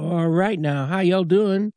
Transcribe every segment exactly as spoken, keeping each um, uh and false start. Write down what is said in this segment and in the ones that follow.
All right, now, how y'all doing?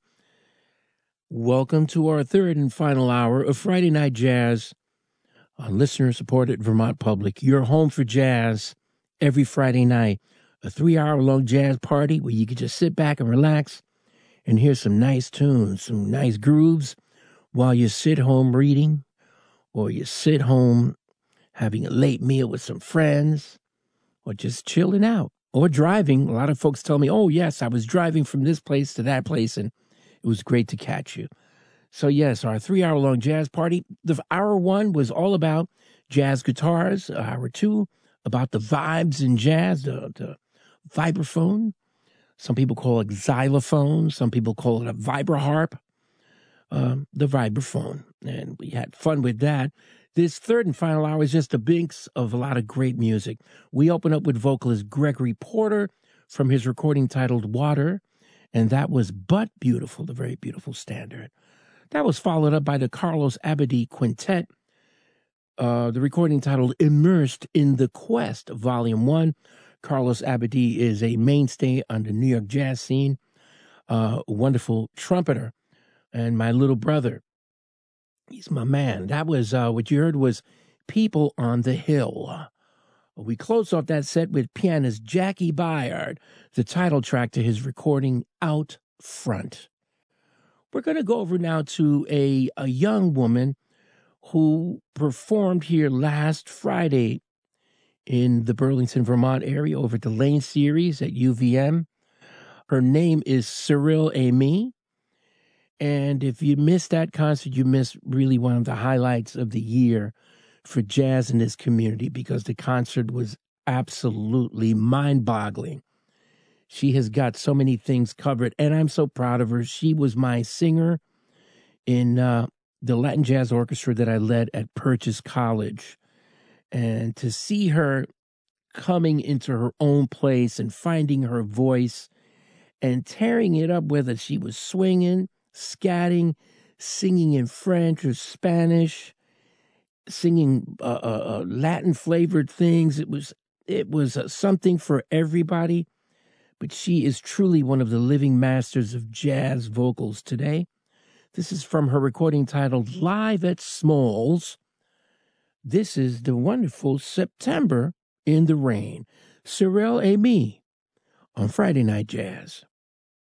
Welcome to our third and final hour of Friday Night Jazz on listener-supported Vermont Public, your home for jazz every Friday night. A three-hour-long jazz party where you can just sit back and relax and hear some nice tunes, some nice grooves while you sit home reading or you sit home having a late meal with some friends or just chilling out or driving. A lot of folks tell me, oh, yes, I was driving from this place to that place, and it was great to catch you. So, yes, our three-hour-long jazz party. The hour one was all about jazz guitars. Hour two, about the vibes in jazz, the, the vibraphone. Some people call it xylophone. Some people call it a vibraharp, um, the vibraphone. And we had fun with that. This third and final hour is just a mix of a lot of great music. We open up with vocalist Gregory Porter from his recording titled Water, and that was But Beautiful, the very beautiful standard. That was followed up by the Carlos Abadie Quintet, uh, the recording titled Immersed in the Quest, Volume one. Carlos Abadie is a mainstay on the New York jazz scene, uh, a wonderful trumpeter, and my little brother. He's my man. That was, uh, what you heard was People on the Hill. We closed off that set with pianist Jackie Byard, the title track to his recording Out Front. We're going to go over now to a, a young woman who performed here last Friday in the Burlington, Vermont area over at the Lane Series at U V M. Her name is Cyril Amy. And if you missed that concert, you missed really one of the highlights of the year for jazz in this community, because the concert was absolutely mind-boggling. She has got so many things covered, and I'm so proud of her. She was my singer in uh, the Latin Jazz Orchestra that I led at Purchase College. And to see her coming into her own place and finding her voice and tearing it up, whether she was swinging, scatting, singing in French or Spanish, singing uh, uh, uh, Latin-flavored things. It was, it was uh, something for everybody. But she is truly one of the living masters of jazz vocals today. This is from her recording titled Live at Smalls. This is the wonderful September in the Rain. Cyril Amy on Friday Night Jazz.